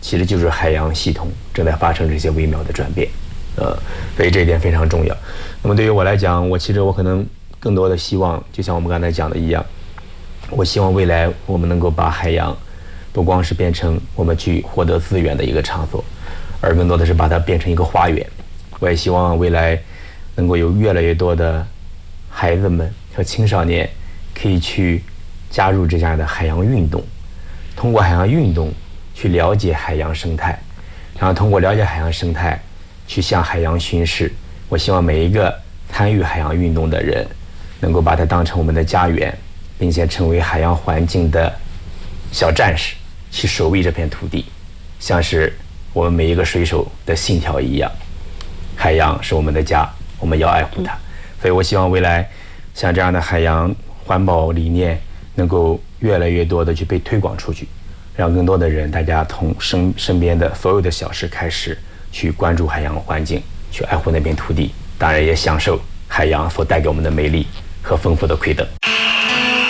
其实就是海洋系统正在发生这些微妙的转变，所以这一点非常重要。那么对于我来讲，我可能更多的希望，就像我们刚才讲的一样，我希望未来我们能够把海洋不光是变成我们去获得资源的一个场所，而更多的是把它变成一个花园。我也希望未来能够有越来越多的孩子们和青少年可以去加入这样的海洋运动，通过海洋运动去了解海洋生态，然后通过了解海洋生态去向海洋巡视。我希望每一个参与海洋运动的人能够把它当成我们的家园，并且成为海洋环境的小战士，去守卫这片土地，像是我们每一个水手的信条一样，海洋是我们的家，我们要爱护它。所以我希望未来像这样的海洋环保理念能够越来越多的去被推广出去，让更多的人大家从身边的所有的小事开始去关注海洋环境，去爱护那片土地，当然也享受海洋所带给我们的美丽和丰富的馈赠。